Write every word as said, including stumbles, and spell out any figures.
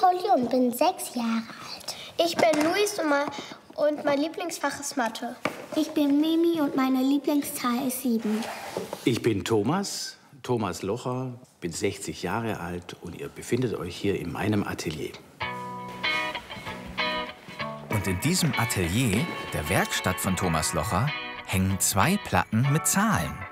Pauli und bin sechs Jahre alt. Ich bin Luis und mein, und mein Lieblingsfach ist Mathe. Ich bin Mimi und meine Lieblingszahl ist sieben. Ich bin Thomas, Thomas Locher, bin sechzig Jahre alt und ihr befindet euch hier in meinem Atelier. Und in diesem Atelier, der Werkstatt von Thomas Locher, hängen zwei Platten mit Zahlen.